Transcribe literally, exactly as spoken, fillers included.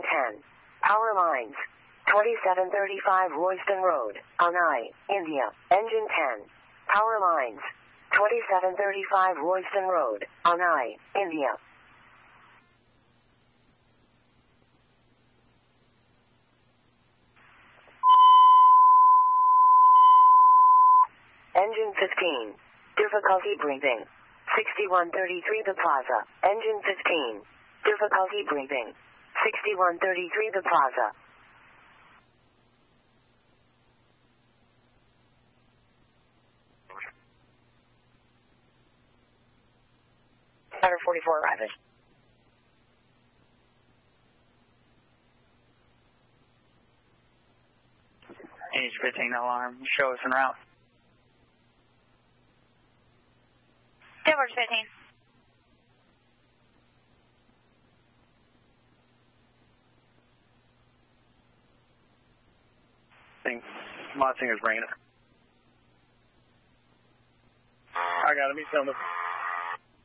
ten. Power lines. twenty-seven thirty-five Royston Road, Anai, India. Engine ten. Power lines. twenty-seven thirty-five Royston Road, Anai, India. Engine fifteen. Difficulty breathing. sixty-one thirty-three The Plaza. Engine fifteen. Difficulty breathing. sixty-one thirty-three The Plaza. Center forty-four arriving. Age fifteen alarm. Show us en route. George fifteen. Think Monsinger's bringing it. I got him. He's coming.